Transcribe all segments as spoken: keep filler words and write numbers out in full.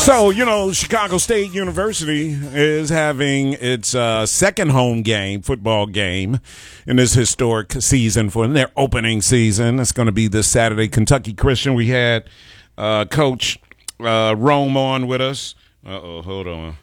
So, you know, Chicago State University is having its uh, second home game, football game, in this historic season for their opening season. It's going to be this Saturday. Kentucky Christian. We had uh, Coach uh, Rome on with us. Uh-oh, hold on.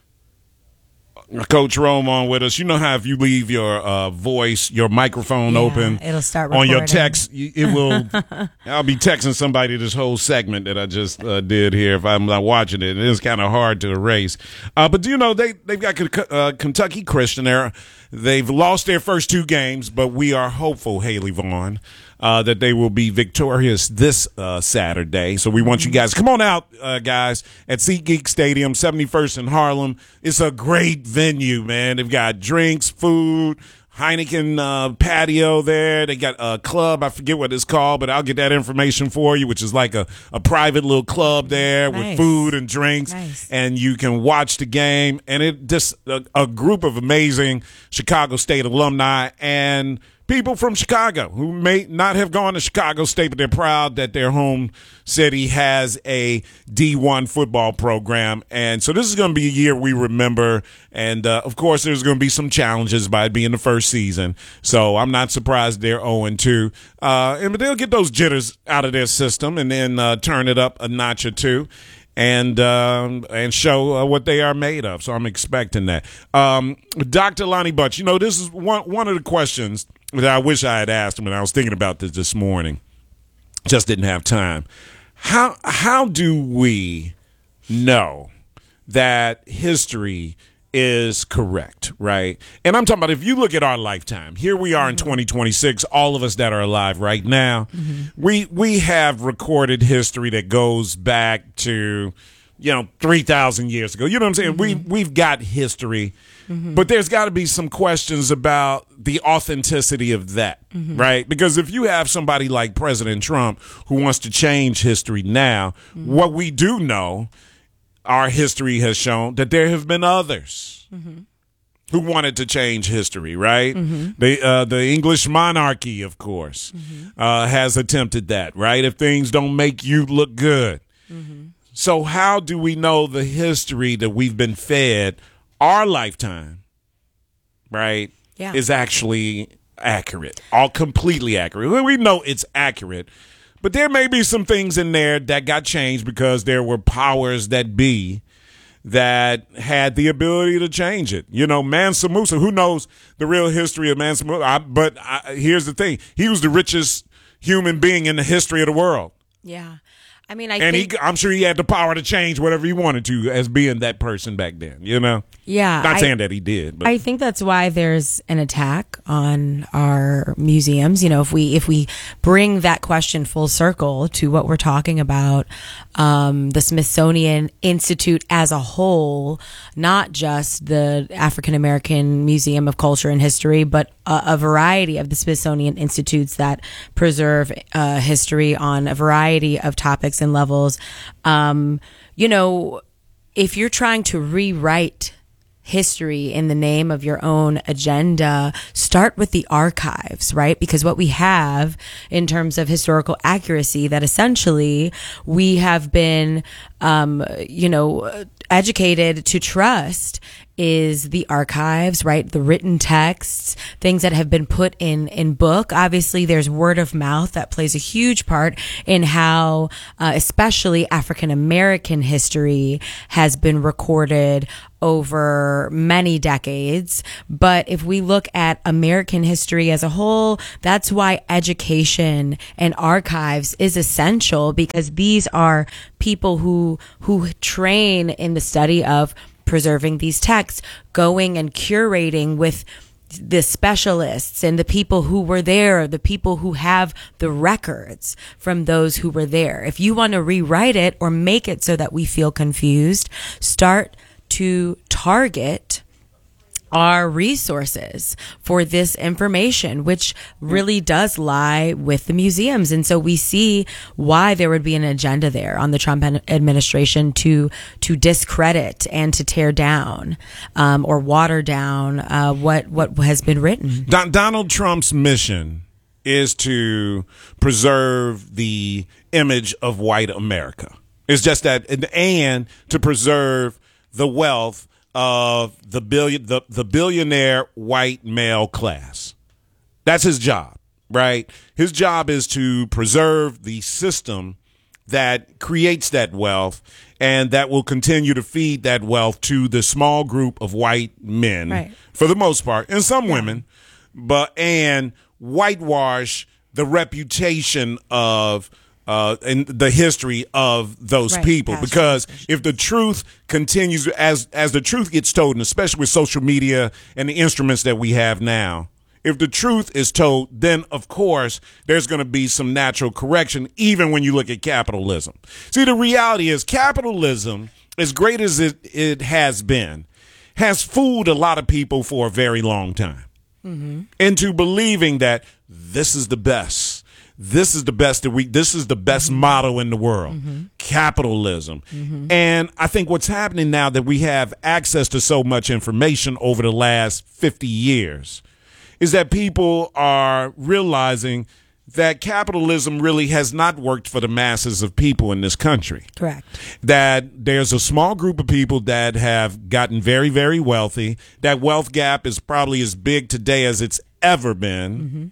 Coach Rome on with us. You know how if you leave your uh, voice, your microphone yeah, open it'll start recording. on your text, it will. I'll be texting somebody this whole segment that I just uh, did here if I'm not watching it. It is kind of hard to erase. Uh, but do you know they they've got uh, Kentucky Christian there. They've lost their first two games, but we are hopeful, Haley Vaughn, uh, that they will be victorious this uh, Saturday. So we want you guys, come on out, uh, guys, at SeatGeek Stadium, seventy-first in Harlem. It's a great venue, man. They've got drinks, food, Heineken uh, patio there. They got a club. I forget what it's called, but I'll get that information for you, which is like a, a private little club there Nice. with food and drinks. Nice. And you can watch the game. And it just a, a group of amazing Chicago State alumni and people from Chicago who may not have gone to Chicago State, but they're proud that their home city has a D one football program. And so this is going to be a year we remember. And, uh, of course, there's going to be some challenges by it being the first season. So I'm not surprised they're oh and two. Uh, and, but they'll get those jitters out of their system and then uh, turn it up a notch or two. And um, and show uh, what they are made of. So I'm expecting that. Um, Doctor Lonnie Butts, you know, this is one one of the questions that I wish I had asked him, and I was thinking about this this morning. Just didn't have time. How how do we know that history is correct, right? And I'm talking about if you look at our lifetime, here we are in twenty twenty-six, all of us that are alive right now, mm-hmm. we we have recorded history that goes back to, you know, three thousand years ago. You know what I'm saying? Mm-hmm. We, we've got history, mm-hmm. but there's got to be some questions about the authenticity of that, mm-hmm. right? Because if you have somebody like President Trump who wants to change history now, mm-hmm. what we do know, our history has shown that there have been others mm-hmm. who wanted to change history, right? Mm-hmm. The uh, the English monarchy, of course, mm-hmm. uh, has attempted that, right? If things don't make you look good. Mm-hmm. So how do we know the history that we've been fed our lifetime, right, yeah. is actually accurate, all completely accurate? We know it's accurate. But there may be some things in there that got changed because there were powers that be that had the ability to change it. You know, Mansa Musa, who knows the real history of Mansa Musa? I, but I, here's the thing. He was the richest human being in the history of the world. Yeah. I mean, I and think, he, I'm sure he had the power to change whatever he wanted to as being that person back then, you know? Yeah. Not I, saying that he did. But. I think that's why there's an attack on our museums. You know, if we if we bring that question full circle to what we're talking about, um, the Smithsonian Institute as a whole, not just the African American Museum of Culture and History, but a, a variety of the Smithsonian Institutes that preserve uh, history on a variety of topics and levels. Um, you know, if you're trying to rewrite history in the name of your own agenda, start with the archives, right? Because what we have in terms of historical accuracy, that essentially we have been, um, you know, educated to trust, is the archives, right? The written texts, things that have been put in, in book. Obviously, there's word of mouth that plays a huge part in how, uh, especially African American history has been recorded over many decades. But if we look at American history as a whole, that's why education and archives is essential, because these are people who, who train in the study of preserving these texts, going and curating with the specialists and the people who were there, the people who have the records from those who were there. If you want to rewrite it or make it so that we feel confused, start to target our resources for this information, which really does lie with the museums. And so we see why there would be an agenda there on the Trump administration to to discredit and to tear down um, or water down uh, what what has been written. Don- Donald Trump's mission is to preserve the image of white America. It's just that, and, and to preserve the wealth of the billion, the, the billionaire white male class. That's his job, right? His job is to preserve the system that creates that wealth and that will continue to feed that wealth to the small group of white men, right, for the most part, and some yeah. women, but and whitewash the reputation of uh, and the history of those right. people. Past because generations. if the truth continues, as as the truth gets told, and especially with social media and the instruments that we have now, if the truth is told, then, of course, there's going to be some natural correction, even when you look at capitalism. See, the reality is capitalism, as great as it, it has been, has fooled a lot of people for a very long time mm-hmm. into believing that this is the best. This is the best that we, this is the best mm-hmm. motto in the world, mm-hmm. capitalism. Mm-hmm. And I think what's happening now that we have access to so much information over the last fifty years is that people are realizing that capitalism really has not worked for the masses of people in this country. Correct. That there's a small group of people that have gotten very, very wealthy. That wealth gap is probably as big today as it's ever been. Mm-hmm.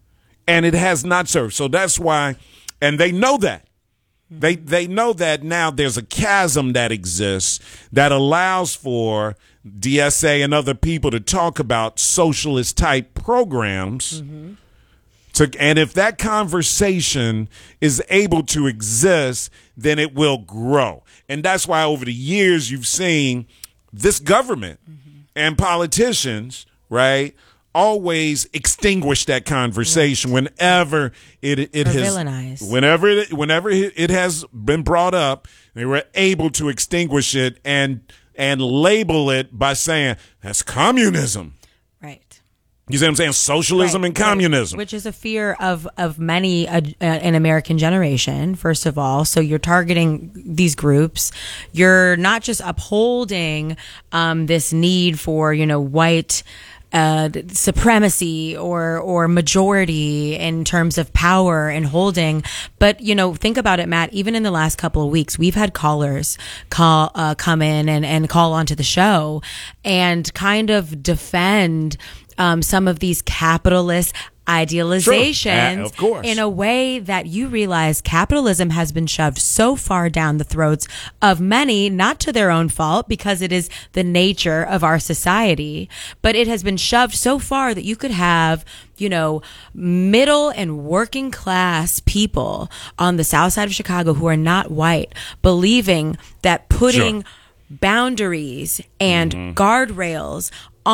And it has not served. So that's why, and they know that. They they know that now there's a chasm that exists that allows for D S A and other people to talk about socialist type programs. Mm-hmm. To, and if that conversation is able to exist, then it will grow. And that's why over the years you've seen this government mm-hmm. and politicians, right, always extinguish that conversation right. whenever it it or has villainized. whenever it, whenever it has been brought up, they were able to extinguish it and and label it by saying that's communism. Right. You see what I'm saying? Socialism right, and communism. Right. Which is a fear of, of many uh, an American generation, first of all. So you're targeting these groups. You're not just upholding um, this need for, you know, white Uh, supremacy or or majority in terms of power and holding, but you know, think about it, Matt. Even in the last couple of weeks, we've had callers call uh, come in and and call onto the show and kind of defend um, some of these capitalist idealizations uh, of course. in a way that you realize capitalism has been shoved so far down the throats of many, not to their own fault, because it is the nature of our society, but it has been shoved so far that you could have, you know, middle and working class people on the south side of Chicago who are not white, believing that putting Sure. boundaries and mm-hmm. guardrails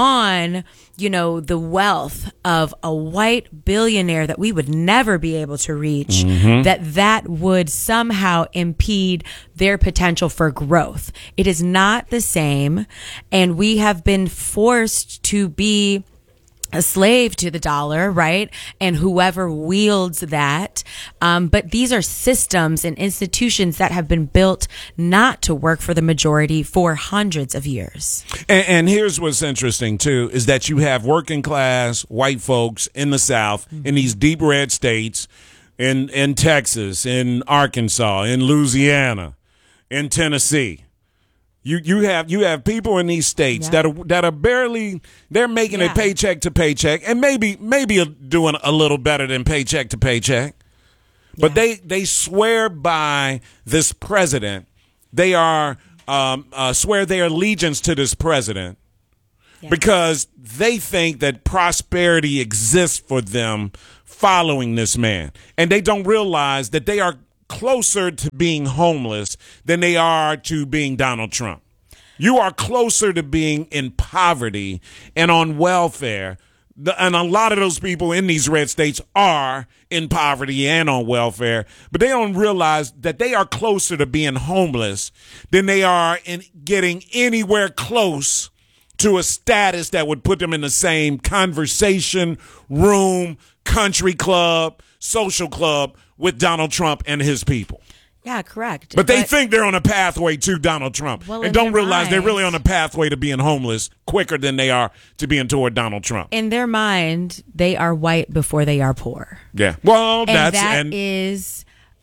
on, you know, the wealth of a white billionaire that we would never be able to reach, mm-hmm. that that would somehow impede their potential for growth. It is not the same. And we have been forced to be a slave to the dollar, right? And whoever wields that. Um, but these are systems and institutions that have been built not to work for the majority for hundreds of years. And, and here's what's interesting, too, is that you have working class white folks in the South, mm-hmm. in these deep red states, in, in Texas, in Arkansas, in Louisiana, in Tennessee. You you have you have people in these states yeah. that are that are barely they're making yeah. it paycheck to paycheck and maybe maybe doing a little better than paycheck to paycheck, but yeah. they they swear by this president. They are um, uh, swear their allegiance to this president yeah. because they think that prosperity exists for them following this man, and they don't realize that they are closer to being homeless than they are to being Donald Trump. You are closer to being in poverty and on welfare. And a lot of those people in these red states are in poverty and on welfare, but they don't realize that they are closer to being homeless than they are in getting anywhere close to a status that would put them in the same conversation room, country club, social club with Donald Trump and his people. Yeah, correct. But they but, think they're on a pathway to Donald Trump well, and don't realize mind, they're really on a pathway to being homeless quicker than they are to being toward Donald Trump. In their mind, they are white before they are poor. Yeah. Well, and that's that and is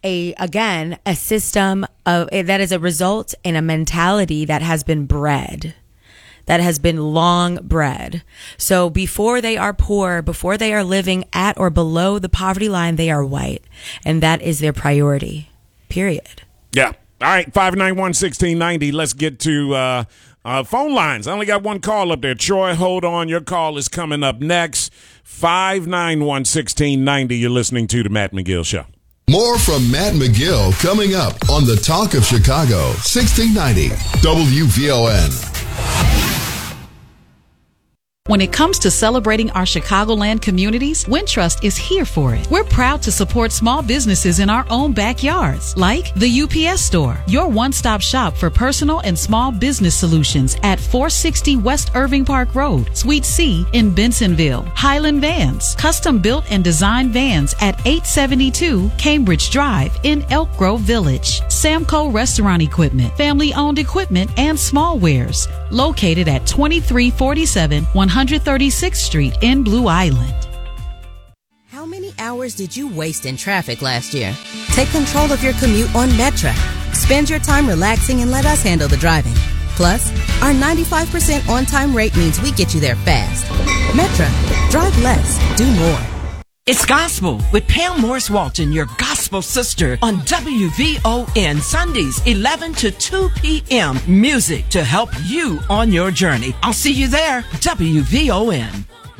a again a system of that is a result in a mentality that has been bred. That has been long bred. So before they are poor, before they are living at or below the poverty line, they are white. And that is their priority, period. Yeah. All right, five nine one, one six nine zero. Let's get to uh, uh, phone lines. I only got one call up there. Troy, hold on. Your call is coming up next. five nine one, one six nine zero. You're listening to The Matt McGill Show. More from Matt McGill coming up on the Talk of Chicago, sixteen ninety W V O N. When it comes to celebrating our Chicagoland communities, Wintrust is here for it. We're proud to support small businesses in our own backyards, like the U P S Store, your one-stop shop for personal and small business solutions at four sixty West Irving Park Road, Suite C in Bensonville. Highland Vans, custom-built and designed vans at eight seventy-two Cambridge Drive in Elk Grove Village. Samco Restaurant Equipment, family-owned equipment and small wares, located at twenty-three forty-seven one hundred thirty-sixth Street in Blue Island. How many hours did you waste in traffic last year? Take control of your commute on Metra. Spend your time relaxing and let us handle the driving. Plus, our ninety-five percent on-time rate means we get you there fast. Metra. Drive less. Do more. It's Gospel with Pam Morris Walton, your gospel sister, on W V O N, Sundays, eleven to two p.m. Music to help you on your journey. I'll see you there, W V O N.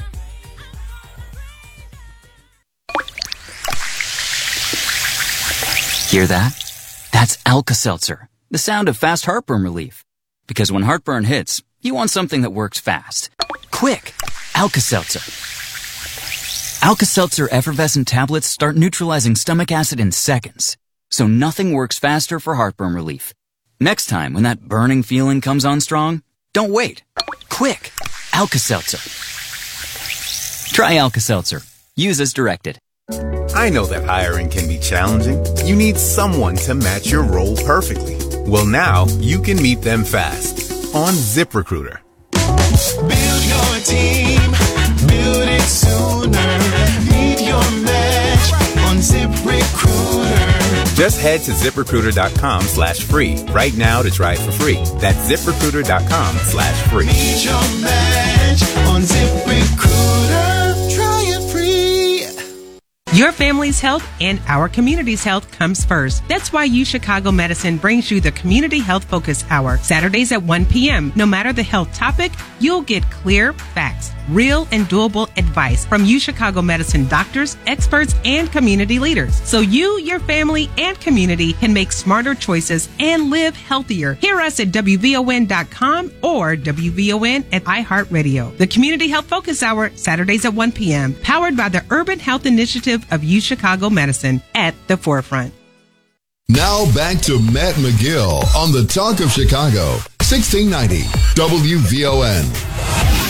Hear that? That's Alka-Seltzer, the sound of fast heartburn relief. Because when heartburn hits, you want something that works fast. Quick! Alka-Seltzer. Alka-Seltzer effervescent tablets start neutralizing stomach acid in seconds, so nothing works faster for heartburn relief. Next time, when that burning feeling comes on strong, don't wait. Quick! Alka-Seltzer. Try Alka-Seltzer. Use as directed. I know that hiring can be challenging. You need someone to match your role perfectly. Well, now you can meet them fast on ZipRecruiter. Build your team. Build it sooner. Meet your match on ZipRecruiter. Just head to ZipRecruiter.com slash free right now to try it for free. That's ZipRecruiter.com slash free. Meet your match on ZipRecruiter. Try it free. Your family's health and our community's health comes first. That's why U Chicago Medicine brings you the Community Health Focus Hour, Saturdays at one p.m. No matter the health topic, you'll get clear facts, real and doable advice from U Chicago Medicine doctors, experts, and community leaders. So you, your family, and community can make smarter choices and live healthier. Hear us at W V O N dot com or W V O N at iHeartRadio. The Community Health Focus Hour, Saturdays at one p.m. Powered by the Urban Health Initiative of U Chicago Medicine at the forefront. Now back to Matt McGill on the Talk of Chicago, sixteen ninety W V O N.